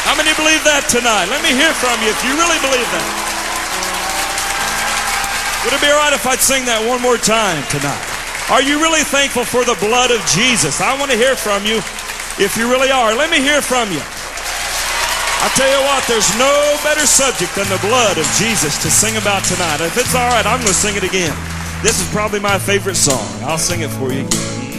How many believe that tonight? Let me hear from you if you really believe that. Would it be all right if I'd sing that one more time tonight? Are you really thankful for the blood of Jesus? I want to hear from you if you really are. Let me hear from you. I tell you what, there's no better subject than the blood of Jesus to sing about tonight. If it's all right, I'm going to sing it again. This is probably my favorite song. I'll sing it for you again.